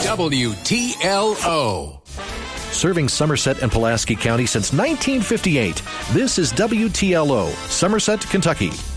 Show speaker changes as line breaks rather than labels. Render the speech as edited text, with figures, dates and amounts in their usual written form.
WTLO.
Serving Somerset and Pulaski County since 1958. This is WTLO, Somerset, Kentucky.